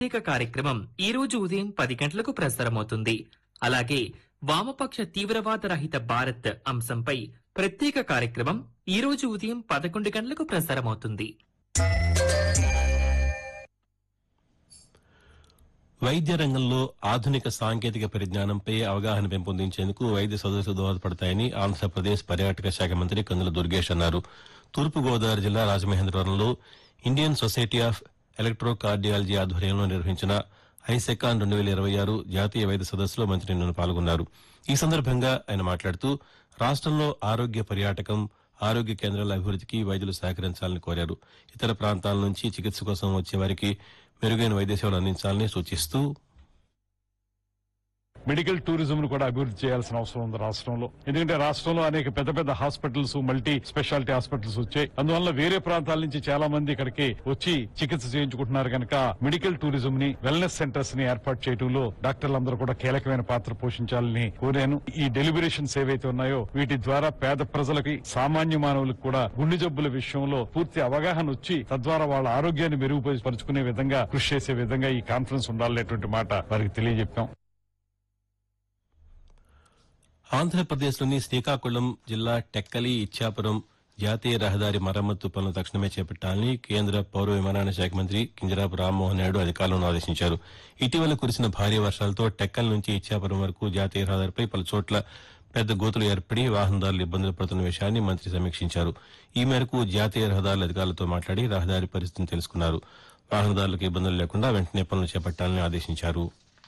ప్రత్యేక కార్యక్రమం ఈ రోజు ఉదయం 10 గంటలకు ప్రసారమవుతుంది. అలాగే వామపక్ష తీవ్రవాద రహిత భారత్ అంశంపై ప్రత్యేక కార్యక్రమం ఈ రోజు ఉదయం 11 గంటలకు ప్రసారమవుతుంది. వైద్య రంగంలో ఆధునిక సాంకేతిక పరిజ్ఞానంపై అవగాహన పెంపొందించేందుకు వైద్య సదస్సులు దోహదపడతాయని ఆంధ్రప్రదేశ్ పర్యాటక శాఖ మంత్రి కందుల దుర్గేష్ అన్నారు. తూర్పుగోదావరి జిల్లా రాజమహేంద్రవరంలో ఇండియన్ సొసైటీ ఆఫ్ ఎలక్ట్రోకార్డియాలజీ ఆధ్వర్యంలో నిర్వహించిన ఐసెకాన్ 2026 జాతీయ వైద్య సదస్సులో మంత్రి నిన్న పాల్గొన్నారు. ఈ సందర్భంగా ఆయన మాట్లాడుతూ రాష్టంలో ఆరోగ్య పర్యాటకం, ఆరోగ్య కేంద్రాల అభివృద్దికి వైద్యులు సహకరించాలని కోరారు. ఇతర ప్రాంతాల నుంచి చికిత్స కోసం వచ్చే వారికి మెరుగైన వైద్య సేవలు అందించాలని సూచిస్తూ మెడికల్ టూరిజం ను కూడా అభివృద్ధి చేయాల్సిన అవసరం ఉంది రాష్ట్రంలో. ఎందుకంటే రాష్ట్రంలో అనేక పెద్ద పెద్ద హాస్పిటల్స్, మల్టీ స్పెషాలిటీ హాస్పిటల్స్ వచ్చాయి. అందువల్ల వేరే ప్రాంతాల నుంచి చాలా మంది ఇక్కడికి వచ్చి చికిత్స చేయించుకుంటున్నారు కనుక మెడికల్ టూరిజం ని, వెల్నెస్ సెంటర్స్ ని ఏర్పాటు చేయడంలో డాక్టర్లందరూ కూడా కీలకమైన పాత్ర పోషించాలని కోరాను. ఈ డెలిబరేషన్స్ ఏవైతే ఉన్నాయో వీటి ద్వారా పేద ప్రజలకి, సామాన్య మానవులకు కూడా గుండె జబ్బుల విషయంలో పూర్తి అవగాహన వచ్చి తద్వారా వాళ్ళ ఆరోగ్యాన్ని మెరుగుపరుచుకునే విధంగా కృషి చేసే విధంగా ఈ కాన్ఫరెన్స్ ఉండాలనేటువంటి మాట వారికి తెలియజెప్పాం. ఆంధ్రప్రదేశ్లోని శ్రీకాకుళం జిల్లా టెక్కలి, ఇచ్చాపురం జాతీయ రహదారి మరమ్మతు పనులు తక్షణమే చేపట్టాలని కేంద్ర పౌర విమానయాన శాఖ మంత్రి కింజరాపు రామ్మోహన్ నాయుడు అధికారులను ఆదేశించారు. ఇటీవల కురిసిన భారీ వర్షాలతో టెక్కల్ నుంచి ఇచ్చాపురం వరకు జాతీయ రహదారిపై పలుచోట్ల పెద్ద గోతులు ఏర్పడి వాహనదారులు ఇబ్బందులు పడుతున్న విషయాన్ని మంత్రి సమీక్షించారు. ఈ మేరకు జాతీయ రహదారుల అధికారులతో మాట్లాడి రహదారి పరిస్థితిని తెలుసుకున్నారు. వాహనదారులకు ఇబ్బందులు లేకుండా వెంటనే పనులు చేపట్టాలని ఆదేశించారు.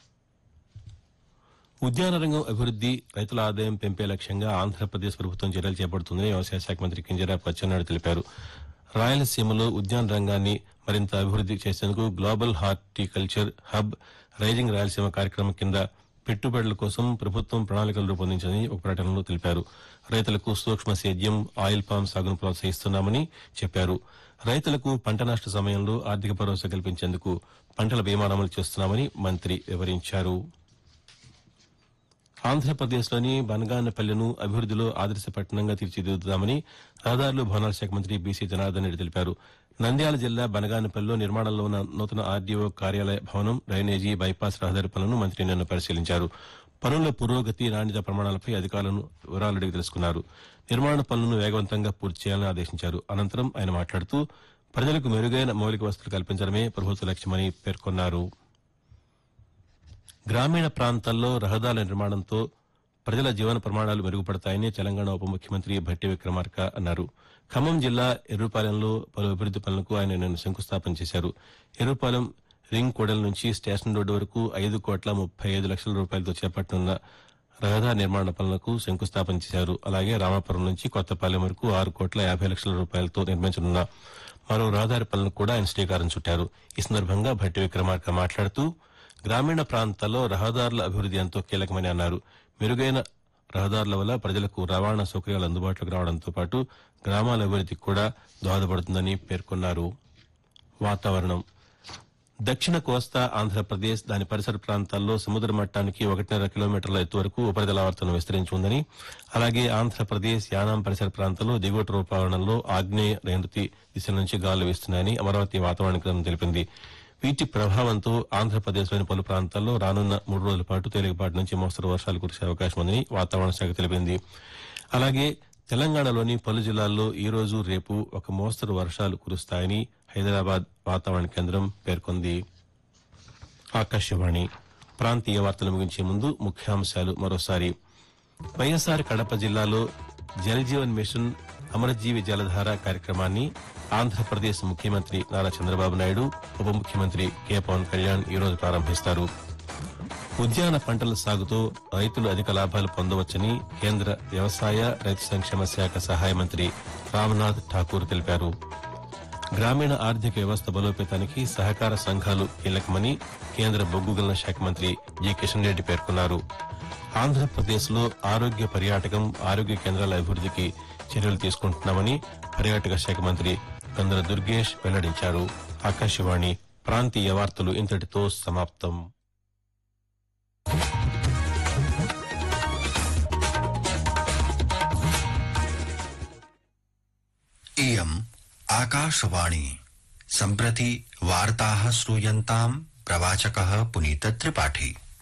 ఉద్యాన రంగం అభివృద్ది, రైతుల ఆదాయం పెంపే లక్ష్యంగా ఆంధ్రప్రదేశ్ ప్రభుత్వం చర్యలు చేపడుతుందని వ్యవసాయ శాఖ మంత్రి కింజరాపు అచ్చెన్నాయుడు తెలిపారు. రాయలసీమలో ఉద్యాన రంగాన్ని మరింత అభివృద్ది చేసేందుకు global horticulture hub rising Rayalaseema కార్యక్రమం కింద పెట్టుబడుల కోసం ప్రభుత్వం ప్రణాళికలు రూపొందించిందని ఒక ప్రకటనలో తెలిపారు. రైతులకు సూక్ష్మ సేద్యం, ఆయిల్ పామ్ సాగును ప్రోత్సహిస్తున్నామని చెప్పారు. రైతులకు పంట నష్ట సమయంలో ఆర్థిక భరోసా కల్పించేందుకు పంటల బీమా అమలు చేస్తున్నామని మంత్రి వివరించారు. ఆంధ్రప్రదేశ్లోని బనగానపల్లెను అభివృద్దిలో ఆదర్శ పట్టణంగా తీర్చిదిద్దుతామని రహదారులు, భవనాల శాఖ మంత్రి బీసీ జనార్దన్ రెడ్డి తెలిపారు. నంద్యాల జిల్లా బనగానపల్లిలో నిర్మాణంలో ఉన్న నూతన ఆర్డీఓ కార్యాలయ భవనం, డ్రైనేజీ, బైపాస్ రహదారి పనులను మంత్రి నిన్న పరిశీలించారు. పనుల పురోగతి, నాణ్యత ప్రమాణాలపై అధికారులను వివరాలు అడిగి తెలుసుకున్నారు. నిర్మాణ పనులను వేగవంతంగా పూర్తి చేయాలని ఆదేశించారు. అనంతరం ఆయన మాట్లాడుతూ ప్రజలకు మెరుగైన మౌలిక వసతులు కల్పించడమే ప్రభుత్వ లక్ష్యమని పేర్కొన్నారు. గ్రామీణ ప్రాంతాల్లో రహదారుల నిర్మాణంతో ప్రజల జీవన ప్రమాణాలు మెరుగుపడతాయని తెలంగాణ ఉప ముఖ్యమంత్రి భట్టి విక్రమార్క అన్నారు. ఖమ్మం జిల్లా ఎర్రుపాలెంలో పలు అభివృద్ది పనులకు ఆయన నిన్న శంకుస్థాపన చేశారు. ఎర్రుపాలెం రింగ్ కూడలి నుంచి స్టేషన్ రోడ్డు వరకు 5,35,00,000 రూపాయలతో చేపట్టనున్న రహదారి నిర్మాణ పనులకు శంకుస్థాపన చేశారు. అలాగే రామాపురం నుంచి కొత్తపాలెం వరకు 6,50,00,000 రూపాయలతో నిర్మించనున్న మరో రహదారి పనులకు కూడా ఆయన శ్రీకారం చుట్టారు. ఈ సందర్భంగా భట్టి విక్రమార్క మాట్లాడుతూ గ్రామీణ ప్రాంతాల్లో రహదారుల అభివృద్ది ఎంతో కీలకమని అన్నారు. మెరుగైన రహదారుల వల్ల ప్రజలకు రవాణా సౌకర్యాలు అందుబాటులోకి రావడంతో పాటు గ్రామాల అభివృద్దికి కూడా దోహదపడుతుందని పేర్కొన్నారు. వాతావరణం. దక్షిణ కోస్తా ఆంధ్రప్రదేశ్, దాని పరిసర ప్రాంతాల్లో సముద్ర మట్టానికి 1.5 కిలోమీటర్ల ఎత్తు వరకు ఉపరితల ఆవర్తనం విస్తరించి ఉందని, అలాగే ఆంధ్రప్రదేశ్, యానాం పరిసర ప్రాంతాల్లో దిగువ రూపవరణంలో ఆగ్నేయ నైరుతి దిశ నుంచి గాలులు వీస్తున్నాయని అమరావతి వాతావరణ కేంద్రం తెలిపింది. వీటి ప్రభావంతో ఆంధ్రప్రదేశ్లోని పలు ప్రాంతాల్లో రానున్న 3 రోజుల పాటు తేలికపాటి నుంచి మోస్తరు వర్షాలు కురిసే అవకాశం ఉందని వాతావరణ శాఖ తెలిపింది. అలాగే తెలంగాణలోని పలు జిల్లాల్లో ఈ రోజు, రేపు ఒక మోస్తరు వర్షాలు కురుస్తాయని హైదరాబాద్ వాతావరణ కేంద్రం పేర్కొంది. ఆకాశవాణి ప్రాంతీయ వార్తలు ముగించే ముందు ముఖ్యాంశాలు మరోసారి. వైఎస్సార్ కడప జిల్లాలో జలజీవన్ మిషన్ అమరజీవి జలధార కార్యక్రమాన్ని ఆంధ్రప్రదేశ్ ముఖ్యమంత్రి నారా చంద్రబాబు నాయుడు, ఉప ముఖ్యమంత్రి కె పవన్ కళ్యాణ్ ఈరోజు ప్రారంభిస్తారు. ఉద్యాన పంటల సాగుతో రైతులు అధిక లాభాలు పొందవచ్చని కేంద్ర వ్యవసాయ, రైతు సంక్షేమ శాఖ సహాయ మంత్రి రామ్నాథ్ ఠాకూర్ తెలిపారు. గ్రామీణ ఆర్థిక వ్యవస్థ బలోపేతానికి సహకార సంఘాలు కీలకమని కేంద్ర బొగ్గు గనుల శాఖ మంత్రి జి కిషన్ రెడ్డి పేర్కొన్నారు. ఆంధ్రప్రదేశ్లో ఆరోగ్య పర్యాటకం, ఆరోగ్య కేంద్రాల అభివృద్దికి చర్యలు తీసుకుంటున్నామని పర్యాటక శాఖ మంత్రి కందుల దుర్గేష్ వెల్లడించారు. ఆకాశవాణి ప్రాంతీయ వార్తలు ఇంతటితో సమాప్తం. इयम् आकाशवाणी सम्प्रति वार्ताः श्रूयन्ताम् प्रवाचकः पुनीत त्रिपाठी।